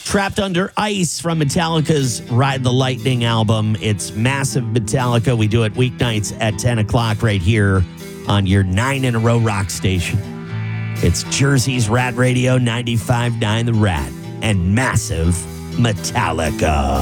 Trapped Under Ice from Metallica's Ride the Lightning album. It's Massive Metallica. We do it weeknights at 10 o'clock right here on your 9 in a row rock station. It's Jersey's Rat Radio 95.9 The Rat and Massive Metallica.